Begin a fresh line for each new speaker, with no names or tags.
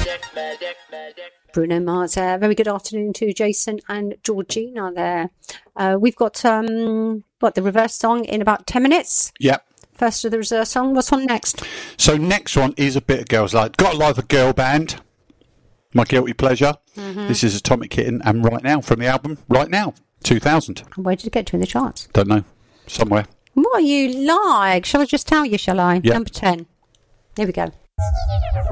Bruno Mars there. Very good afternoon to Jason and Georgina there. We've got, the reverse song in about 10 minutes.
Yep.
First of the reserve song. What's on next?
So next one is a bit of girls' like. Got to like a girl band. My guilty pleasure. Mm-hmm. This is Atomic Kitten, and Right Now from the album Right Now, 2000.
And where did it get to in the charts?
Don't know. Somewhere.
What are you like? Shall I just tell you, shall I?
Yep.
Number 10. Here we go.